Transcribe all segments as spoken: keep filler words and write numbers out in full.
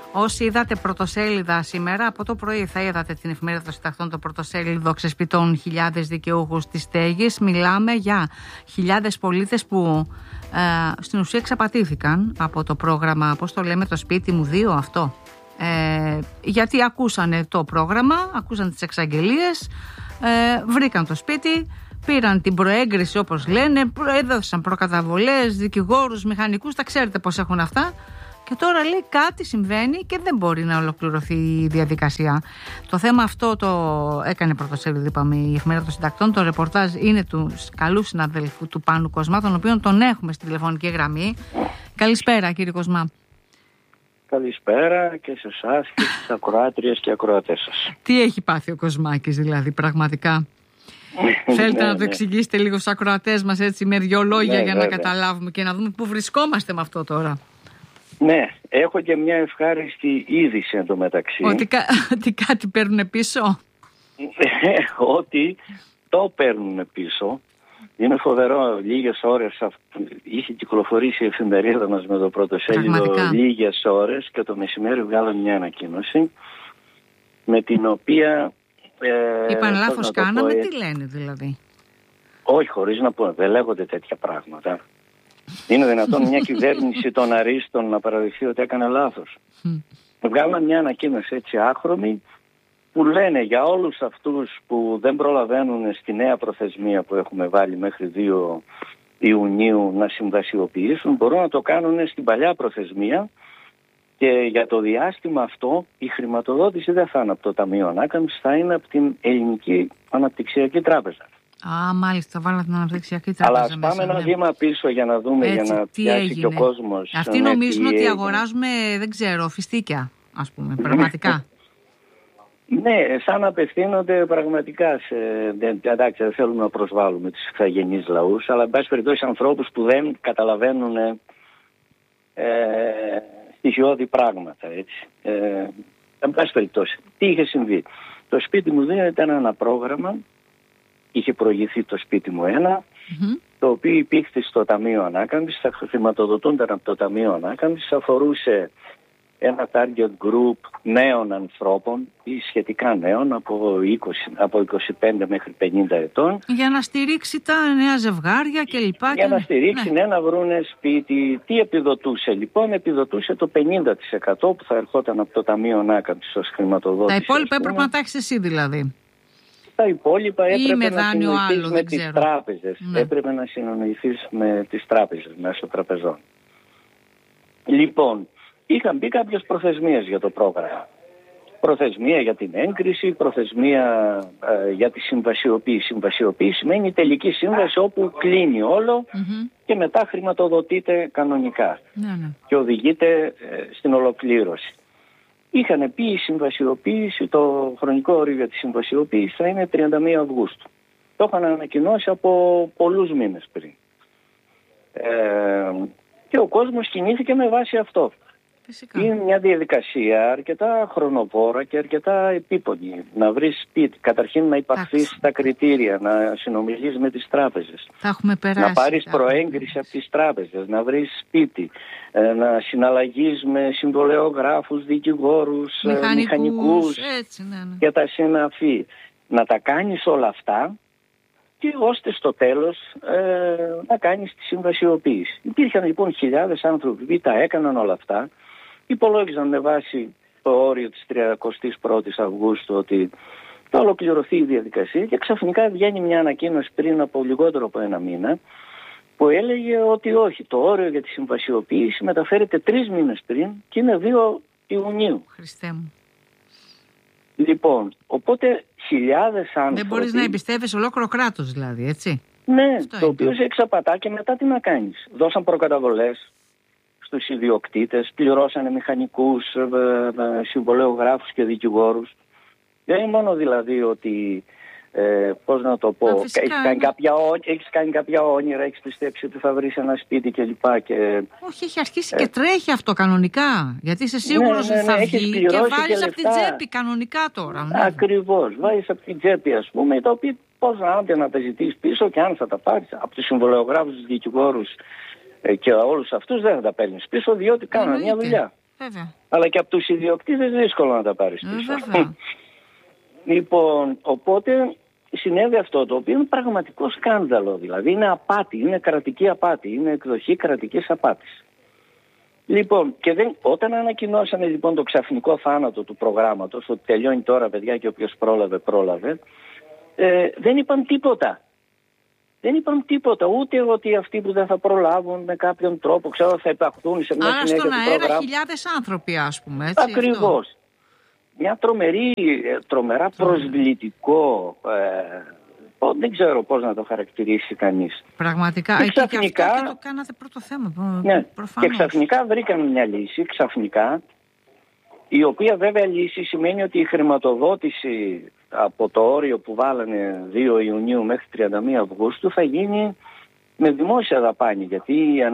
Όσοι είδατε πρωτοσέλιδα σήμερα, από το πρωί θα είδατε την εφημερίδα των συντακτών, το πρωτοσέλιδο ξεσπιτώνουν χιλιάδες δικαιούχους της στέγης. Μιλάμε για χιλιάδες πολίτες που ε, στην ουσία εξαπατήθηκαν από το πρόγραμμα, πώς το λέμε, το σπίτι μου δύο αυτό. Ε, γιατί ακούσανε το πρόγραμμα, ακούσαν τις εξαγγελίες, ε, βρήκαν το σπίτι, πήραν την προέγκριση όπως λένε, έδωσαν προκαταβολές, δικηγόρους, μηχανικούς, τα ξέρετε πώς έχουν αυτά. Και τώρα λέει κάτι συμβαίνει και δεν μπορεί να ολοκληρωθεί η διαδικασία. Το θέμα αυτό το έκανε πρωτοσέλιδο, είπαμε, η εφημερίδα των συντακτών. Το ρεπορτάζ είναι του καλού συναδέλφου του Πάνου Κοσμά, τον οποίον τον έχουμε στη τηλεφωνική γραμμή. Καλησπέρα, κύριε Κοσμά. Καλησπέρα και σε εσάς και στις ακροάτριες και ακροατές σας. Τι έχει πάθει ο Κοσμάκης δηλαδή, πραγματικά? Θέλετε να το εξηγήσετε λίγο στους ακροατές μας έτσι με δυο λόγια ναι, για βέβαια. να καταλάβουμε και να δούμε πού βρισκόμαστε με αυτό τώρα. Ναι, έχω και μια ευχάριστη είδηση εντωμεταξύ. Ότι, κα... ότι κάτι παίρνουν πίσω. Ότι το παίρνουν πίσω. Είναι φοβερό, λίγες ώρες είχε κυκλοφορήσει η εφημερίδα μας με το πρωτοσέλιδο λίγες ώρες και το μεσημέρι βγάλαμε μια ανακοίνωση με την οποία... Ε, Είπαν λάθος κάναμε, πω, τι λένε δηλαδή? Όχι, χωρίς να πω, δεν λέγονται τέτοια πράγματα. Είναι δυνατόν μια κυβέρνηση των αρίστων να παραδεχθεί ότι έκανε λάθος? Mm. Βγάλαμε μια ανακοίνωση έτσι άχρωμη που λένε για όλους αυτούς που δεν προλαβαίνουν στη νέα προθεσμία που έχουμε βάλει μέχρι δύο Ιουνίου να συμβασιοποιήσουν, μπορούν να το κάνουν στην παλιά προθεσμία και για το διάστημα αυτό η χρηματοδότηση δεν θα είναι από το Ταμείο Ανάκαμψης, θα είναι από την Ελληνική Αναπτυξιακή Τράπεζα. Α, μάλιστα, βάλα την Αναπτυξιακή Τράπεζα. Αλλά ας πάμε ένα βήμα πίσω για να δούμε, έτσι, για να πιάσει έγινε. Και ο κόσμος. Αυτοί ναι, νομίζουν ότι έγινε. Αγοράζουμε, δεν ξέρω, φιστίκια, ας πούμε, πραγματικά. Ναι, σαν να απευθύνονται πραγματικά σε... Εντάξει, δεν θέλουμε να προσβάλλουμε τους ηθαγενείς λαούς, αλλά εν πάση περιπτώσει ανθρώπους που δεν καταλαβαίνουν ε, στοιχειώδη πράγματα, έτσι. Ε, εν πάση περιπτώσει, τι είχε συμβεί? Το σπίτι μου δύο ήταν ένα πρόγραμμα. Είχε προηγηθεί το σπίτι μου ένα, mm-hmm. το οποίο υπήρχε στο Ταμείο Ανάκαμψης, θα χρηματοδοτούνταν από το Ταμείο Ανάκαμψης, αφορούσε ένα target group νέων ανθρώπων ή σχετικά νέων από, είκοσι, από είκοσι πέντε μέχρι πενήντα ετών. Για να στηρίξει τα νέα ζευγάρια κλπ. Για να στηρίξει, ναι, να βρούνε σπίτι. Τι επιδοτούσε λοιπόν? Επιδοτούσε το πενήντα τοις εκατό που θα ερχόταν από το Ταμείο Ανάκαμψης ως χρηματοδότηση. Τα υπόλοιπα έπρεπε να τα έχεις εσύ δηλαδή? Τα υπόλοιπα έπρεπε να συνοηθείς άλλο, με τις τράπεζες. Ναι. Έπρεπε να συνοηθείς με τις τράπεζες μέσω τραπεζών. Λοιπόν, είχαν μπει κάποιες προθεσμίες για το πρόγραμμα. Προθεσμία για την έγκριση, προθεσμία ε, για τη συμβασιοποίηση. Συμβασιοποίηση σημαίνει η τελική σύμβαση όπου κλείνει όλο mm-hmm. και μετά χρηματοδοτείται κανονικά mm-hmm. και οδηγείται ε, στην ολοκλήρωση. Είχαν πει η συμβασιοποίηση, το χρονικό όριο για τη συμβασιοποίηση θα είναι τριάντα μία Αυγούστου. Το είχαν ανακοινώσει από πολλούς μήνες πριν. Ε, και ο κόσμος κινήθηκε με βάση αυτό. Φυσικά. Είναι μια διαδικασία αρκετά χρονοβόρα και αρκετά επίπονη. Να βρεις σπίτι, καταρχήν να υπαχθείς στα κριτήρια, να συνομιλείς με τις τράπεζες. Τα έχουμε περάσει, να πάρεις προέγκριση από τις τράπεζες, να βρεις σπίτι, να συναλλαγείς με συμβολεογράφους, δικηγόρους, μηχανικούς, μηχανικούς έτσι, ναι, ναι. και τα συναφή. Να τα κάνεις όλα αυτά και ώστε στο τέλος ε, να κάνεις τη συμβασιοποίηση. Υπήρχαν λοιπόν χιλιάδες άνθρωποι που τα έκαναν όλα αυτά. Υπολόγιζαν με βάση το όριο της τριαντάης πρώτης Αυγούστου ότι θα ολοκληρωθεί η διαδικασία και ξαφνικά βγαίνει μια ανακοίνωση πριν από λιγότερο από ένα μήνα που έλεγε ότι όχι, το όριο για τη συμβασιοποίηση μεταφέρεται τρεις μήνες πριν και είναι δύο Ιουνίου. Χριστέ μου. Λοιπόν, οπότε χιλιάδες άνθρωποι... Δεν μπορείς να εμπιστεύεσαι ολόκληρο κράτος δηλαδή, έτσι? Ναι, αυτό το οποίο σε εξαπατά και μετά τι να κάνεις? Δώσαν προκαταβολές στους ιδιοκτήτες, πληρώσανε μηχανικούς, συμβολεογράφους και δικηγόρους. Δεν είναι μόνο δηλαδή ότι, ε, πώς να το πω, έχεις κάνει, κάποια, έχεις κάνει κάποια όνειρα, έχεις πιστέψει ότι θα βρεις ένα σπίτι κλπ. Και... Όχι, έχει αρχίσει ε... και τρέχει αυτό κανονικά, γιατί είσαι σίγουρος ναι, ναι, ναι, ότι θα βγει και βάλεις από την τσέπη κανονικά τώρα. Ναι. Ακριβώς, βάλεις από την τσέπη ας πούμε, τα οποία πώς να, να τα ζητήσεις πίσω και αν θα τα πάρεις από τους συμβολεογράφους, τους δικηγόρους και όλους αυτούς δεν θα τα παίρνεις πίσω, διότι κάνουν μια δουλειά. Βέβαια. Αλλά και από τους ιδιοκτήτες δύσκολο να τα πάρεις πίσω. Λοιπόν, οπότε συνέβη αυτό το οποίο είναι πραγματικό σκάνδαλο. Δηλαδή είναι απάτη, είναι κρατική απάτη, είναι εκδοχή κρατικής απάτης. Λοιπόν, και δεν, όταν ανακοινώσανε λοιπόν το ξαφνικό θάνατο του προγράμματος, ότι τελειώνει τώρα παιδιά και όποιος πρόλαβε, πρόλαβε, ε, δεν είπαν τίποτα. Δεν είπαν τίποτα, ούτε ότι αυτοί που δεν θα προλάβουν με κάποιον τρόπο, ξέρω, θα υπαχθούν σε μια Άρα συνέχεια στον του αέρα προγράμματος. χιλιάδες άνθρωποι, ας πούμε, έτσι. Ακριβώς. Αυτό. Μια τρομερή, τρομερά προσβλητικό, ε, δεν ξέρω πώς να το χαρακτηρίσει κανείς. Πραγματικά, και εκεί ξαφνικά, και αυτό και το κάνατε πρώτο θέμα. Ναι, προφανώς. Και ξαφνικά βρήκαν μια λύση, ξαφνικά, η οποία βέβαια λύση σημαίνει ότι η χρηματοδότηση από το όριο που βάλανε δύο Ιουνίου μέχρι τριάντα μία Αυγούστου θα γίνει με δημόσια δαπάνη, γιατί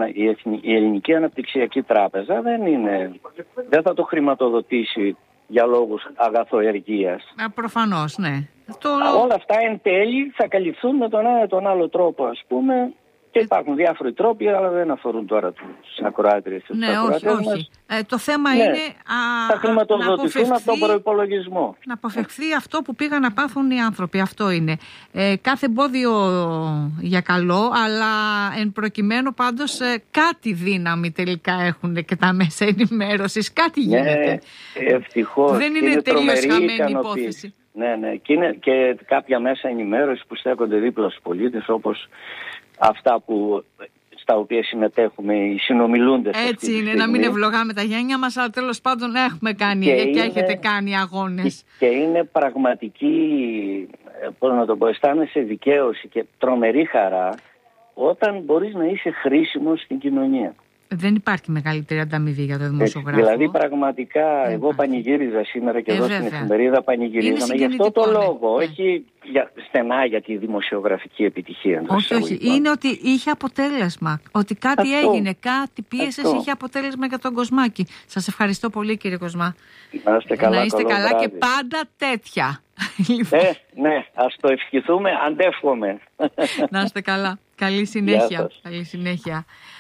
η Ελληνική Αναπτυξιακή Τράπεζα δεν, είναι, δεν θα το χρηματοδοτήσει για λόγους αγαθοεργίας. Α, προφανώς, ναι. Το... Όλα αυτά εν τέλει θα καλυφθούν με τον ένα τον άλλο τρόπο, ας πούμε, και υπάρχουν διάφοροι τρόποι, αλλά δεν αφορούν τώρα τους ακροάτριες. Ναι, όχι, όχι. Ε, το θέμα ναι, είναι α, θα χρηματοδοτηθούν από τον προϋπολογισμό. Να αποφευχθεί αυτό που πήγαν να πάθουν οι άνθρωποι. Αυτό είναι. Ε, κάθε εμπόδιο για καλό, αλλά εν προκειμένου πάντως ε, κάτι δύναμη τελικά έχουν και τα μέσα ενημέρωσης. Κάτι γίνεται. Ναι, ευτυχώς. Δεν είναι, είναι τελείως χαμένη υπόθεση. Ναι, ναι. Και είναι και κάποια μέσα ενημέρωση που στέκονται δίπλα στους πολίτες, όπως αυτά που, στα οποία συμμετέχουμε οι συνομιλούντες. Έτσι είναι, να μην ευλογάμε τα γένια μας, αλλά τέλος πάντων έχουμε κάνει και, και είναι, έχετε κάνει αγώνες. Και, και είναι πραγματική, πώς να το πω, αισθάνεσαι δικαίωση και τρομερή χαρά όταν μπορείς να είσαι χρήσιμος στην κοινωνία. Δεν υπάρχει μεγαλύτερη ανταμοιβή για το δημοσιογράφο. Δηλαδή πραγματικά δεν εγώ υπάρχει. Πανηγύριζα σήμερα και ε, εδώ βέβαια. Στην εφημερίδα πανηγυρίζαμε γι' αυτό το λόγο, ναι. Όχι για, στενά για τη δημοσιογραφική επιτυχία. Όχι, όχι. Είναι ότι είχε αποτέλεσμα. Ότι κάτι αυτό. Έγινε, κάτι πίεσες, είχε αποτέλεσμα για τον Κοσμάκη. Σας ευχαριστώ πολύ κύριε Κοσμά. Να είστε καλά, να είστε καλά βράδυ. Και πάντα τέτοια. Ε, ναι, ας το ευχηθούμε, αντεύχομαι. Να είστε καλά. Καλή συνέχεια. Καλή συνέχεια.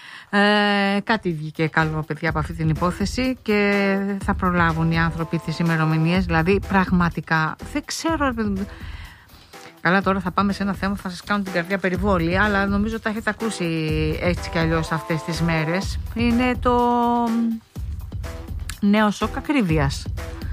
Ε, κάτι βγήκε καλό παιδιά από αυτή την υπόθεση και θα προλάβουν οι άνθρωποι τις ημερομηνίες, δηλαδή πραγματικά δεν ξέρω. Καλά, τώρα θα πάμε σε ένα θέμα που θα σας κάνω την καρδιά περιβόλη, αλλά νομίζω τα έχετε ακούσει έτσι κι αλλιώς αυτές τις μέρες. Είναι το νέο σοκ ακρίβειας,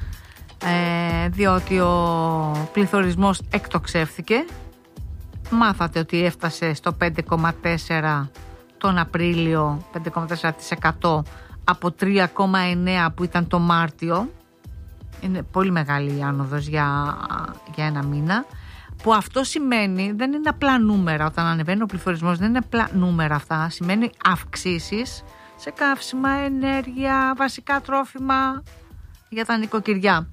ε, διότι ο πληθωρισμός εκτοξεύθηκε. Μάθατε ότι έφτασε στο πέντε κόμμα τέσσερα τον Απρίλιο, πέντε κόμμα τέσσερα τοις εκατό από τρία κόμμα εννέα που ήταν το Μάρτιο. Είναι πολύ μεγάλη η άνοδος για, για ένα μήνα. Που αυτό σημαίνει, δεν είναι απλά νούμερα όταν ανεβαίνει ο πληθωρισμός, δεν είναι απλά νούμερα αυτά. Σημαίνει αυξήσεις σε καύσιμα, ενέργεια, βασικά τρόφιμα για τα νοικοκυριά.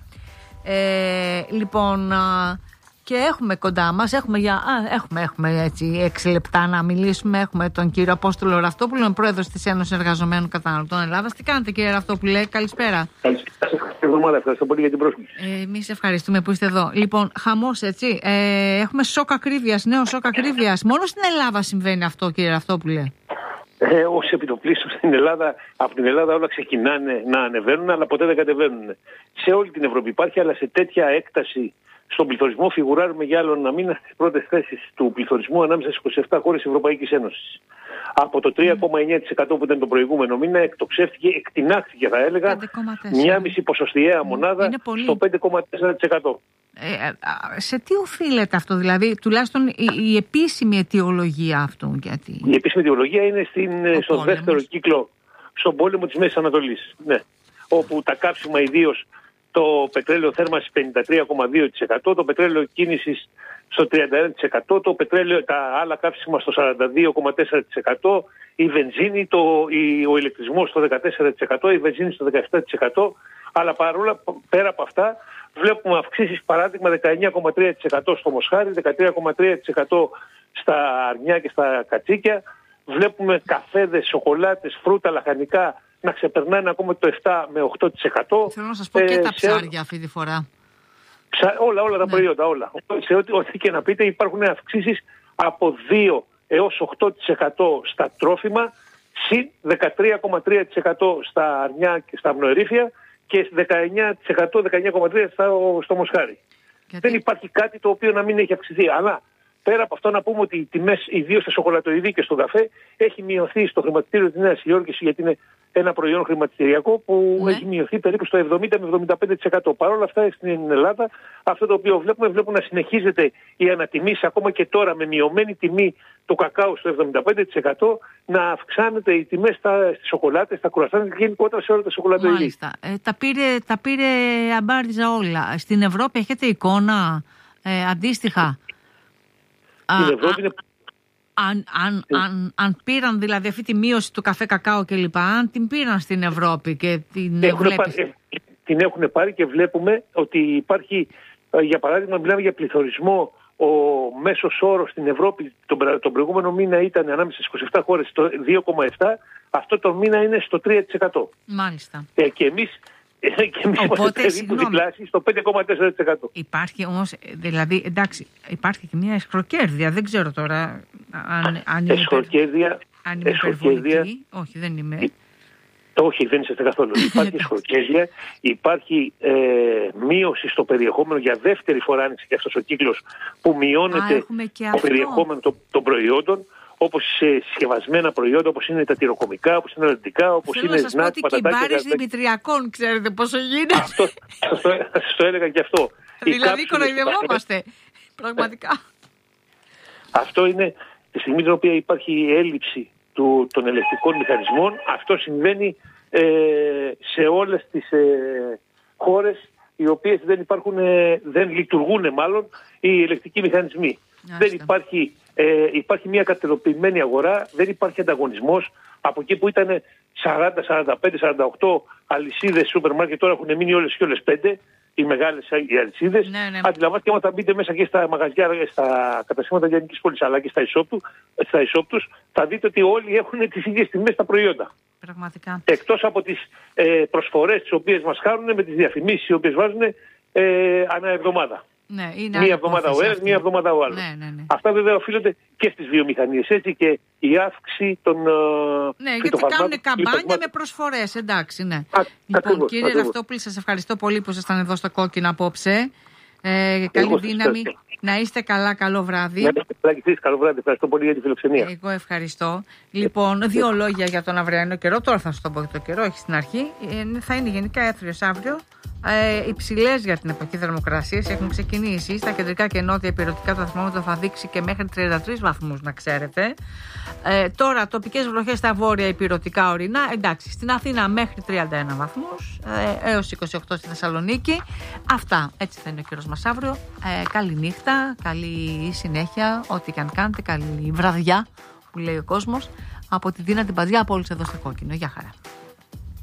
Ε, λοιπόν... Και έχουμε κοντά μας, έχουμε, για, α, έχουμε, έχουμε έτσι έξι λεπτά να μιλήσουμε. Έχουμε τον κύριο Απόστολο Ραυτόπουλο, πρόεδρος της Ένωσης Εργαζομένων Καταναλωτών Ελλάδας. Τι κάνετε κύριε Ραυτόπουλε, καλησπέρα. Καλησπέρα, ευχαριστώ πολύ για την πρόσκληση. Ε, εμείς ευχαριστούμε που είστε εδώ. Λοιπόν, χαμός έτσι, ε, έχουμε σοκ ακρίβειας, νέο σοκ ακρίβειας. Μόνο στην Ελλάδα συμβαίνει αυτό κύριε Ραυτόπουλε. Ε, ως επιτοπλίστων στην Ελλάδα, από την Ελλάδα όλα ξεκινάνε να ανεβαίνουν, αλλά ποτέ δεν κατεβαίνουν. Σε όλη την Ευρώπη υπάρχει, αλλά σε τέτοια έκταση. Στον πληθωρισμό φιγουράρουμε για άλλο ένα μήνα στις πρώτες θέσεις του πληθωρισμού ανάμεσα στις είκοσι επτά χώρες της Ευρωπαϊκής Ένωσης. Από το τρία κόμμα εννέα τοις εκατό που ήταν το προηγούμενο μήνα εκτοξεύτηκε, εκτινάχθηκε θα έλεγα, μία μισή ποσοστιαία μονάδα στο πέντε κόμμα τέσσερα τοις εκατό. Ε, σε τι οφείλεται αυτό, δηλαδή, τουλάχιστον η, η επίσημη αιτιολογία αυτού? Γιατί... Η επίσημη αιτιολογία είναι στην, στο δεύτερο κύκλο, στον πόλεμο της Μέσης Ανατολής. Ναι. Όπου τα κάψιμα ιδίως. Το πετρέλαιο θέρμανσης πενήντα τρία κόμμα δύο τοις εκατό, το πετρέλαιο κίνησης στο τριάντα ένα τοις εκατό, το πετρέλαιο, τα άλλα καύσιμα στο σαράντα δύο κόμμα τέσσερα τοις εκατό, η βενζίνη, το, η, ο ηλεκτρισμός στο δεκατέσσερα τοις εκατό, η βενζίνη στο δεκαεπτά τοις εκατό, αλλά παρόλα πέρα από αυτά βλέπουμε αυξήσεις, παράδειγμα δεκαεννέα κόμμα τρία τοις εκατό στο μοσχάρι, δεκατρία κόμμα τρία τοις εκατό στα αρνιά και στα κατσίκια, βλέπουμε καφέδες, σοκολάτες, φρούτα, λαχανικά να ξεπερνάνε ακόμα το επτά με οκτώ τοις εκατό. Θέλω να σας πω και ε, τα ψάρια σε... αυτή τη φορά. Ψα... Όλα, όλα τα ναι. προϊόντα, όλα. Σε ό,τι, ό,τι και να πείτε υπάρχουν αυξήσεις από δύο έως οκτώ τοις εκατό στα τρόφιμα, συν δεκατρία κόμμα τρία τοις εκατό στα αρνιά και στα αμνοερήφια και δεκαεννιά τοις εκατό, δεκαεννιά κόμμα τρία τοις εκατό στο μοσχάρι. Γιατί? Δεν υπάρχει κάτι το οποίο να μην έχει αυξηθεί. Αλλά πέρα από αυτό να πούμε ότι οι τιμές, ιδίως στα σοκολατοειδή και στον καφέ, έχει μειωθεί στο χρηματιστήριο της Νέας Υόρκης, γιατί είναι ένα προϊόν χρηματιστηριακό που ναι. έχει μειωθεί περίπου στο εβδομήντα με εβδομήντα πέντε τοις εκατό. Παρ' όλα αυτά στην Ελλάδα αυτό το οποίο βλέπουμε, βλέπουμε να συνεχίζεται η ανατιμήση ακόμα και τώρα με μειωμένη τιμή το κακάο στο εβδομήντα πέντε τοις εκατό, να αυξάνεται οι τιμές στις σοκολάτες, στα κουρασάνια και γενικότερα σε όλα τα σοκολατοειδή. Μάλιστα. Ε, τα, πήρε, τα πήρε αμπάριζα όλα. Στην Ευρώπη έχετε εικόνα ε, αντίστοιχα? Στην Ευρώπη είναι... Αν, αν, αν, αν πήραν δηλαδή αυτή τη μείωση του καφέ κακάο και λοιπά, αν την πήραν στην Ευρώπη και την έχουν πάρει, την έχουν πάρει και βλέπουμε ότι υπάρχει, για παράδειγμα μιλάμε για πληθωρισμό, ο μέσος όρος στην Ευρώπη τον, τον προηγούμενο μήνα ήταν ανάμεσα στις είκοσι επτά χώρες στο δύο κόμμα επτά, αυτό το μήνα είναι στο τρία τοις εκατό. Μάλιστα. Ε, και εμείς και εμείς είμαστε περίπου διπλάσιοι στο πέντε κόμμα τέσσερα τοις εκατό. Υπάρχει όμως, δηλαδή, εντάξει, υπάρχει και μια εσχροκέρδεια, δεν ξέρω τώρα αν, αν είναι, εσχροκέρδεια, αν είναι υπερβολική. Όχι, δεν είμαι. Υ... Όχι, δεν είστε καθόλου. Υπάρχει εσχροκέρδεια, υπάρχει ε, μείωση στο περιεχόμενο, για δεύτερη φορά άνοιξε και αυτός ο κύκλος που μειώνεται Α, το περιεχόμενο των, των προϊόντων, όπως σε συσκευασμένα προϊόντα, όπως είναι τα τυροκομικά, όπως είναι αρνητικά, όπως Θέλω είναι σνακ, πατατάκια. Θέλω να σας πω ότι κυμπάρες δημητριακών, ξέρετε πόσο γίνεται. Αυτό, αυτό, σας το έλεγα και αυτό. Δηλαδή κοροϊδευόμαστε, πραγματικά. Αυτό είναι τη στιγμή την οποία υπάρχει η έλλειψη του, των ελεκτρικών μηχανισμών. Αυτό συμβαίνει ε, σε όλες τις ε, χώρες οι οποίες δεν υπάρχουν, ε, δεν λειτουργούν μάλλον οι ελεκτρικοί μηχανισμοί. Άστε. Δεν υπάρχει, ε, υπάρχει μια κατεροποιημένη αγορά, δεν υπάρχει ανταγωνισμός. Από εκεί που ήταν σαράντα, σαράντα πέντε, σαράντα οκτώ αλυσίδες σούπερ μάρκετ, τώρα έχουν μείνει όλες και όλες πέντε, οι μεγάλες οι αλυσίδες. Ναι, ναι. Αντιλαμβάνεστε, άμα θα μπείτε μέσα και στα μαγαζιά, στα καταστήματα λιανικής πόλης, αλλά και στα e-shop τους, θα δείτε ότι όλοι έχουν τις ίδιες τιμές στα προϊόντα. Πραγματικά. Εκτός από τις ε, προσφορές τις οποίες μας χάνουν με τις διαφημίσεις οι οποίες βάζουν ε, ανά εβδομάδα. Ναι, είναι μία εβδομάδα ο ένας, μία εβδομάδα ο άλλος. Ναι, ναι, ναι. Αυτά βέβαια οφείλονται και στις βιομηχανίες, έτσι, και η αύξηση των ναι, γιατί κάνουν καμπάνια με προσφορές, εντάξει, ναι. Α, λοιπόν, ακριβώς, κύριε Ραυτόπουλη, σας ευχαριστώ πολύ που ήσασταν εδώ στο Κόκκινο απόψε. Ε, καλή δύναμη. Να είστε καλά, καλό βράδυ. Να είστε καλά και εσείς, καλό βράδυ. Ευχαριστώ πολύ για τη φιλοξενία. Εγώ ευχαριστώ. Λοιπόν, δύο λόγια για τον αυριανό καιρό. Τώρα θα σας το πω το καιρό, όχι στην αρχή. Ε, θα είναι γενικά έθριος αύριο. Ε, υψηλές για την εποχή θερμοκρασίες έχουν ξεκινήσει. Στα κεντρικά και νότια υπηρετικά το θερμόμετρο θα δείξει και μέχρι τριάντα τρεις βαθμούς, να ξέρετε. Ε, τώρα τοπικές βροχές στα βόρεια υπηρετικά ορεινά. Εντάξει, στην Αθήνα μέχρι τριάντα ένα βαθμούς, ε, έως είκοσι οκτώ στη Θεσσαλονίκη. Αυτά. Έτσι θα είναι ο καιρός μας αύριο. Ε, καλή νύχτα, καλή συνέχεια, ό,τι και αν κάνετε. Καλή βραδιά που λέει ο κόσμος. Από τη Δίνα την Παδιά, από όλους εδώ στο Κόκκινο. Γεια χαρά.